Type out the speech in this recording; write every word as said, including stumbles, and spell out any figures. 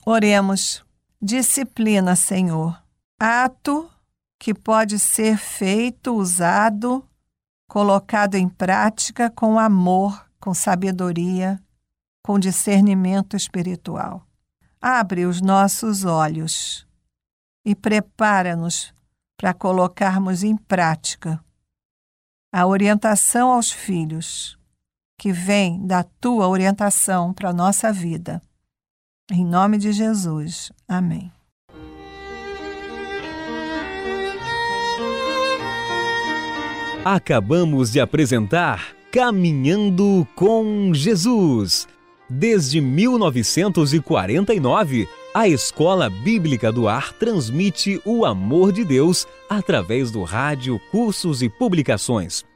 Oremos. Disciplina, Senhor. Ato que pode ser feito, usado, colocado em prática com amor, com sabedoria, com discernimento espiritual. Abre os nossos olhos e prepara-nos para colocarmos em prática a orientação aos filhos, que vem da Tua orientação para a nossa vida. Em nome de Jesus. Amém. Acabamos de apresentar Caminhando com Jesus. Desde mil novecentos e quarenta e nove, a Escola Bíblica do Ar transmite o amor de Deus através do rádio, cursos e publicações.